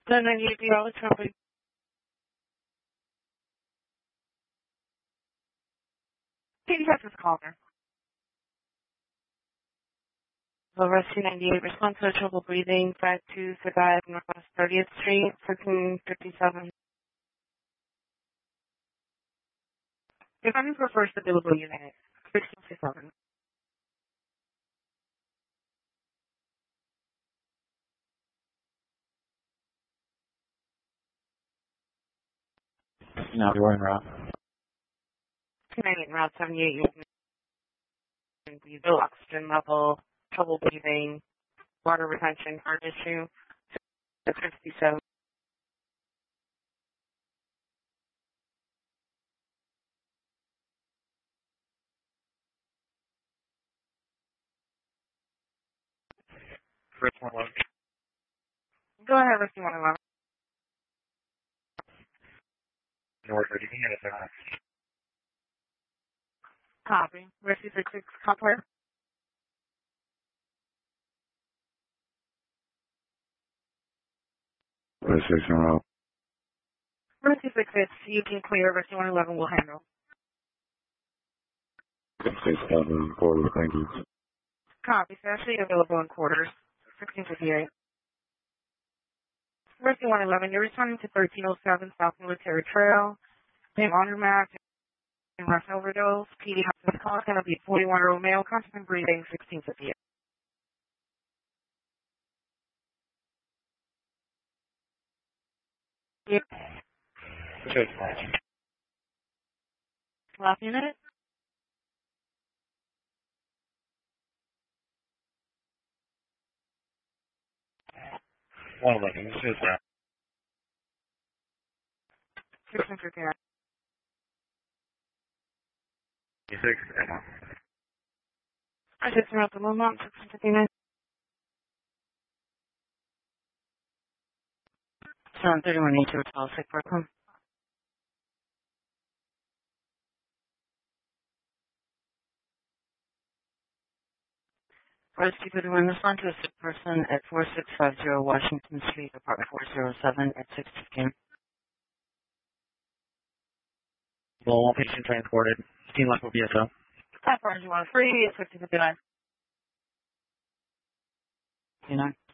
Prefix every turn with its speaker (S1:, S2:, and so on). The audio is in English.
S1: The 98 Always Company. Katie has this caller. The Rescue 98 response to trouble breathing, 5265 Northwest 30th Street, 1357. If I'm for first available unit, 1667.
S2: Now you're in route.
S1: 298 Route 78, low oxygen level, trouble breathing, water retention, heart issue, 67.
S2: First one was
S1: Go ahead, Rescue 111.
S2: North 30. You can get a
S1: Copy. Rescue 66, Copper.
S2: Rescue route.
S1: Rescue 66, you can clear. Rescue 111 will handle.
S2: 667 quarter, thank you.
S1: Copy. So actually available in quarters. 1658. Rescue 111, you're responding to 1307 South Military Trail. Name Honor Mac and Rush Overdose. PD hospital call is going to be 41-year-old male, constant breathing, 1658. Yep. Last unit.
S2: One looking, this is route.
S1: 1659.
S2: 6 Emma.
S1: I just wrote the moment, 1659. 731 nature with all sick Brooklyn. Rescue 31, respond to a sick person at 4650 Washington Street, apartment 407 at 6:15.
S2: Well, one patient transported. Team left with BSO.
S1: Platform 1 free at 1559. You know?